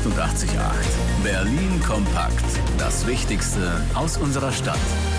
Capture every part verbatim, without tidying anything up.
achtundachtzig Komma acht. Berlin kompakt. Das Wichtigste aus unserer Stadt.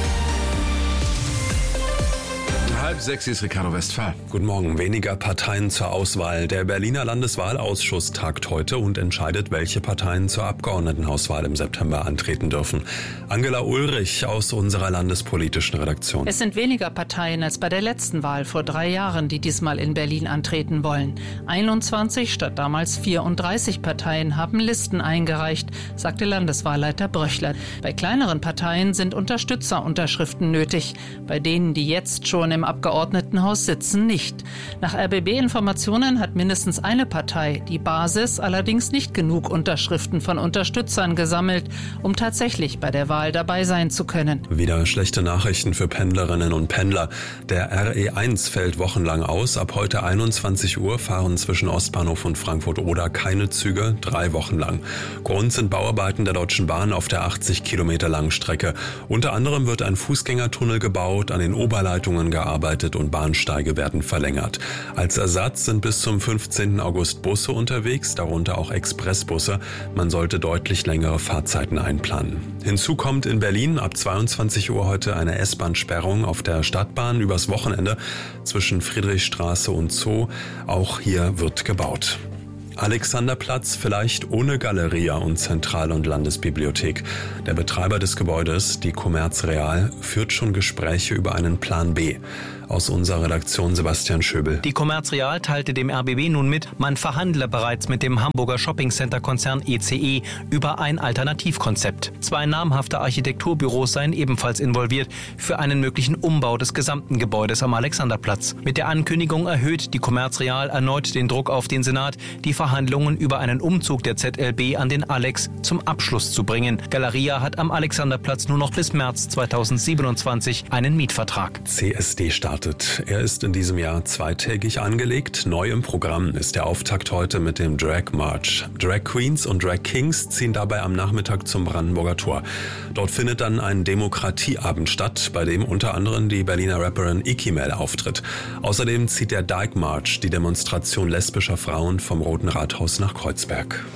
Halb sechs ist Ricardo Westphal. Guten Morgen. Weniger Parteien zur Auswahl. Der Berliner Landeswahlausschuss tagt heute und entscheidet, welche Parteien zur Abgeordnetenhauswahl im September antreten dürfen. Angela Ulrich aus unserer landespolitischen Redaktion. Es sind weniger Parteien als bei der letzten Wahl vor drei Jahren, die diesmal in Berlin antreten wollen. einundzwanzig statt damals vierunddreißig Parteien haben Listen eingereicht, sagte Landeswahlleiter Bröchler. Bei kleineren Parteien sind Unterstützerunterschriften nötig. Bei denen, die jetzt schon im Abgeordnetenhaus sitzen, nicht. Nach R B B-Informationen hat mindestens eine Partei, die Basis, allerdings nicht genug Unterschriften von Unterstützern gesammelt, um tatsächlich bei der Wahl dabei sein zu können. Wieder schlechte Nachrichten für Pendlerinnen und Pendler. Der R E eins fällt wochenlang aus. Ab heute einundzwanzig Uhr fahren zwischen Ostbahnhof und Frankfurt-Oder keine Züge, drei Wochen lang. Grund sind Bauarbeiten der Deutschen Bahn auf der achtzig Kilometer langen Strecke. Unter anderem wird ein Fußgängertunnel gebaut, an den Oberleitungen gearbeitet und Bahnsteige werden verlängert. Als Ersatz sind bis zum fünfzehnten August Busse unterwegs, darunter auch Expressbusse. Man sollte deutlich längere Fahrzeiten einplanen. Hinzu kommt in Berlin ab zweiundzwanzig Uhr heute eine S-Bahn-Sperrung auf der Stadtbahn übers Wochenende zwischen Friedrichstraße und Zoo. Auch hier wird gebaut. Alexanderplatz vielleicht ohne Galeria und Zentral- und Landesbibliothek. Der Betreiber des Gebäudes, die Commerz Real, führt schon Gespräche über einen Plan B. Aus unserer Redaktion Sebastian Schöbel. Die Commerz Real teilte dem R B B nun mit, man verhandle bereits mit dem Hamburger Shoppingcenter-Konzern E C E über ein Alternativkonzept. Zwei namhafte Architekturbüros seien ebenfalls involviert für einen möglichen Umbau des gesamten Gebäudes am Alexanderplatz. Mit der Ankündigung erhöht die Commerz Real erneut den Druck auf den Senat, die Verhandlungen über einen Umzug der Z L B an den Alex zum Abschluss zu bringen. Galeria hat am Alexanderplatz nur noch bis März zweitausendsiebenundzwanzig einen Mietvertrag. C S D startet. Er ist in diesem Jahr zweitägig angelegt. Neu im Programm ist der Auftakt heute mit dem Drag March. Drag Queens und Drag Kings ziehen dabei am Nachmittag zum Brandenburger Tor. Dort findet dann ein Demokratieabend statt, bei dem unter anderem die Berliner Rapperin Ikimel auftritt. Außerdem zieht der Dyke March, die Demonstration lesbischer Frauen, vom Roten Rathaus nach Kreuzberg.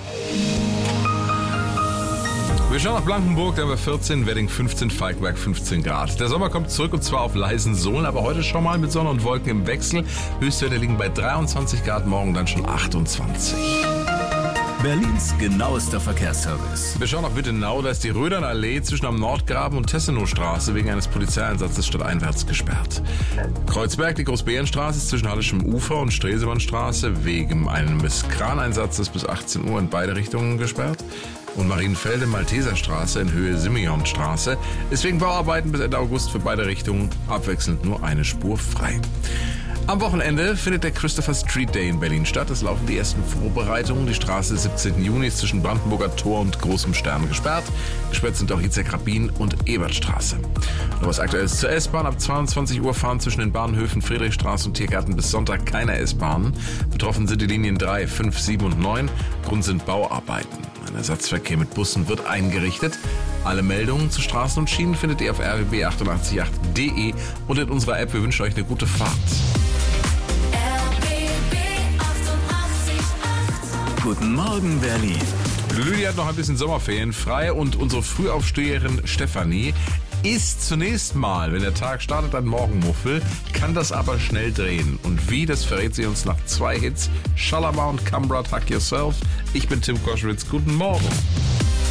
Wir schauen nach Blankenburg, da haben wir vierzehn, Wedding fünfzehn, Falkenberg fünfzehn Grad. Der Sommer kommt zurück und zwar auf leisen Sohlen, aber heute schon mal mit Sonne und Wolken im Wechsel. Höchstwerte liegen bei dreiundzwanzig Grad, morgen dann schon achtundzwanzig. Berlins genauester Verkehrsservice. Wir schauen nach Wittenau, da ist die Rödernallee zwischen am Nordgraben und Tessenowstraße wegen eines Polizeieinsatzes stadteinwärts gesperrt. Kreuzberg, die Großbeerenstraße ist zwischen Hallischem Ufer und Stresemannstraße wegen eines Kraneinsatzes bis achtzehn Uhr in beide Richtungen gesperrt. Und Marienfelde, Malteserstraße in Höhe Simeonstraße ist wegen Bauarbeiten bis Ende August für beide Richtungen abwechselnd nur eine Spur frei. Am Wochenende findet der Christopher Street Day in Berlin statt. Es laufen die ersten Vorbereitungen. Die Straße des siebzehnten Juni ist zwischen Brandenburger Tor und Großem Stern gesperrt. Gesperrt sind auch Itzek-Rabin und Ebertstraße. Noch was Aktuelles zur S-Bahn. Ab zweiundzwanzig Uhr fahren zwischen den Bahnhöfen Friedrichstraße und Tiergarten bis Sonntag keine S-Bahnen. Betroffen sind die Linien drei, fünf, sieben und neun. Grund sind Bauarbeiten. Ein Ersatzverkehr mit Bussen wird eingerichtet. Alle Meldungen zu Straßen und Schienen findet ihr auf r w b achtundachtzig Komma acht punkt d e und in unserer App. Wir wünschen euch eine gute Fahrt. Guten Morgen, Berlin. Lydia hat noch ein bisschen Sommerferien frei und unsere Frühaufsteherin Stefanie ist zunächst mal, wenn der Tag startet, ein Morgenmuffel, kann das aber schnell drehen. Und wie, das verrät sie uns nach zwei Hits. Shalaba und Cambra, Tuck Yourself. Ich bin Tim Koschwitz. Guten Morgen.